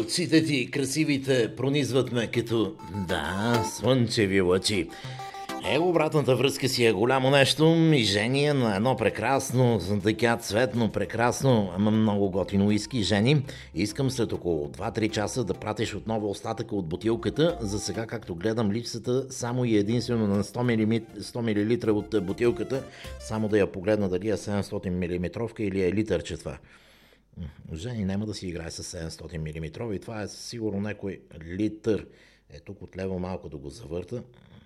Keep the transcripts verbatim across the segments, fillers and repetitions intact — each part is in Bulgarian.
очите ти, красивите, пронизват ме като, да, слънчеви лъчи. Е, обратната връзка си е голямо нещо и Жени на едно прекрасно, така цветно, прекрасно, ама много готино уиски. Жени, искам след около два-три часа да пратиш отново остатъка от бутилката. За сега, както гледам липсата, само и единствено на сто милилитра от бутилката, само да я погледна дали е седемстотин милилитровка или е литърче това. Жени, няма да си играе с седемстотин милилитрови и това е сигурно някой литър. Е, тук отляво малко да го завърта.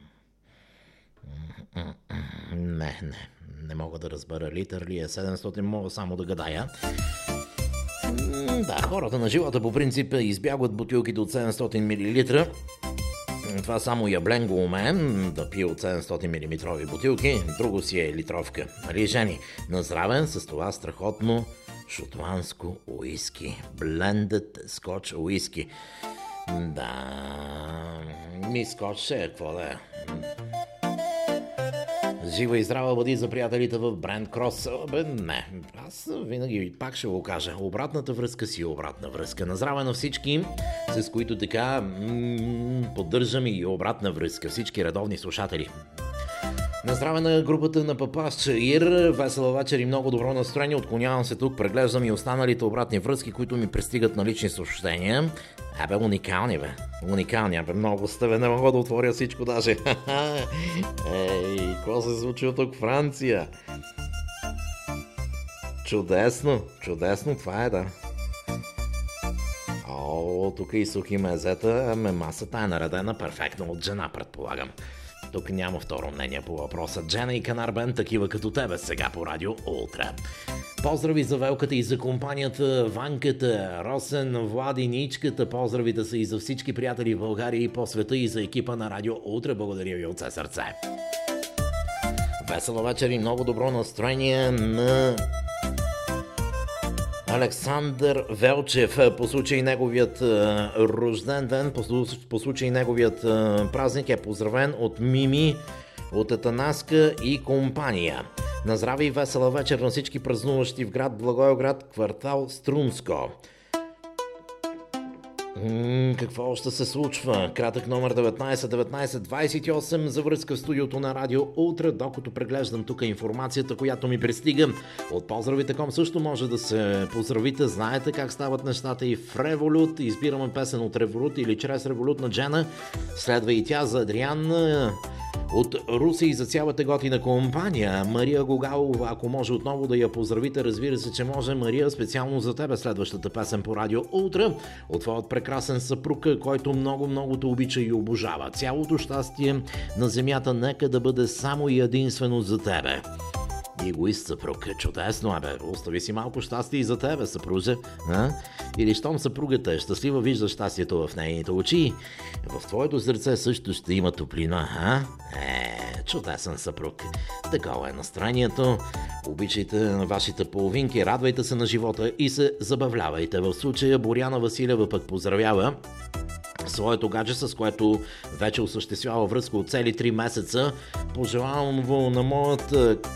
Не, не, не мога да разбера литър ли е седемстотин, мога само да гадая. Да, хората на живота по принцип избягват бутилките от седемстотин милилитра. Това само яблен го умеем, да пие от седемстотин милилитрови бутилки, друго си е литровка. Нали, Жени? На здраве с това страхотно шотландско уиски. Blended Scotch уиски. Да, ми скоч е, какво да е. Жива и здрава бъди за приятелите в Бренд Крос. Бе, не, аз винаги пак ще го кажа. Обратната връзка си е обратна връзка. На здраве на всички, с които така м- поддържам и обратна връзка. Всички редовни слушатели. На здраве на групата на Папа Чаир. Весела вечер и много добро настроение. Отклонявам се тук, преглеждам и останалите обратни връзки, които ми пристигат на лични съобщения. Абе, уникални, бе. Уникални, абе, много сте, бе. Не мога да отворя всичко даже. Ей, какво се случва тук в Франция? Чудесно, чудесно, това е, да. О, тук и сухи мезета, ами масата е наредена перфектно от жена, предполагам. Тук няма второ мнение по въпроса. Джена и Канар Бен, такива като тебе, сега по Радио Ултра. Поздрави за Велката и за компанията, Ванката, Росен, Влади, Ничката. Поздравите са и за всички приятели в България и по света и за екипа на Радио Ултра. Благодаря ви от все сърце. Весела вечер и много добро настроение на Александър Велчев по случай неговият е, рожден ден, по, по случай неговият е, празник е поздравен от Мими, от Атанаска и компания. На здраве и весела вечер на всички празнуващи в град Благоевград, квартал Струмско. М- какво още се случва? Кратък номер деветнайсет деветнайсет двайсет и осем за връзка в студиото на Радио Ултра, докато преглеждам тук информацията, която ми пристига. От поздравите ком също може да се поздравите. Знаете как стават нещата и в Револют. Избираме песен от Револют или чрез Револют на Джена. Следва и тя за Адриан от Руси и за цялата готина компания. Мария Гогалова, ако може отново да я поздравите, разбира се, че може. Мария, специално за тебе следващата песен по Радио Ултра от твоят прекрасен съпруг, който много-много те обича и обожава. Цялото щастие на земята нека да бъде само и единствено за тебе. Егоист съпруг. Чудесно, абе. Остави си малко щастие и за тебе, съпруже. А? Или щом съпругата е щастлива, вижда щастието в нейните очи. В твоето сърце също ще има топлина, а? Е, чудесен съпруг. Такова е настроението. Обичайте на вашите половинки, радвайте се на живота и се забавлявайте. В случая Боряна Василева пък поздравява своето гадже, с което вече осъществява връзка от цели три месеца. Пожелавам на моят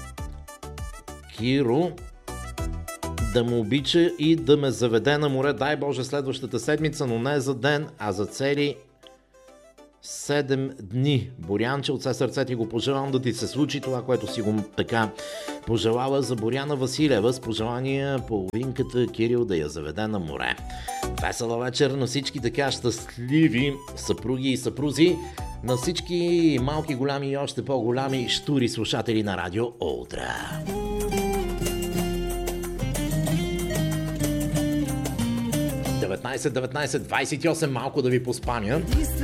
Киро да му обича и да ме заведе на море, дай Боже, следващата седмица, но не за ден, а за цели седем дни. Борянче, от все сърце ти го пожелавам да ти се случи това, което си го така пожелава за Боряна Василева, с пожелания половинката Кирил да я заведе на море. Весела вечер на всички така щастливи съпруги и съпрузи, на всички малки, голями и още по-голями щури слушатели на Радио Ултра. деветнайсет деветнайсет двайсет и осем, малко да ви поспаня.